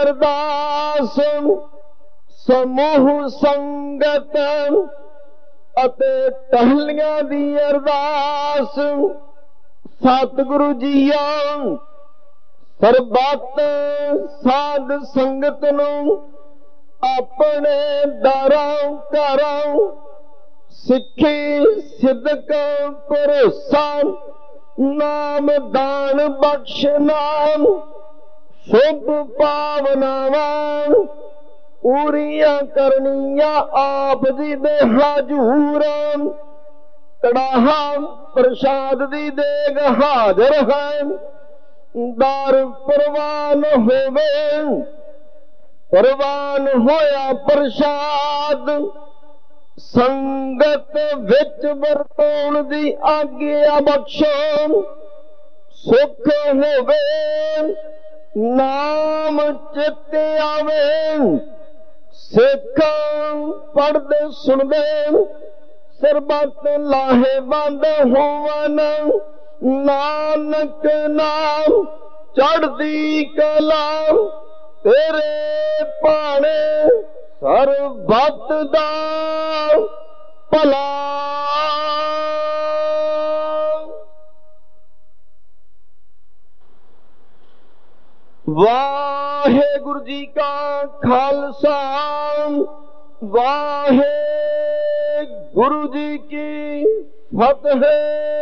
अरदास समूह संगत अते टहलियां दी अरदास। सतगुरु जीओ सरबत साध संगत नूं अपने दरों घरों सिखी सिदक भरोसा नाम दान बख्श नाम शुभ भावनावां पूरियां करनियां आप जी दे हजूर। कड़ाहा प्रसाद दी देग हाजर है दर प्रवान होवे। प्रवान होया प्रसाद संगत विच वरतौण दी आग्या बख्शो। सुख होवे नाम चित आवे सिख पढ़दे सुनदे सरबत लाहेवंद होवन। नानक नाम चढ़दी कला तेरे भाणे सरबत दा भला। वाहेगुरु जी का खालसा वाहेगुरु जी की फतेह।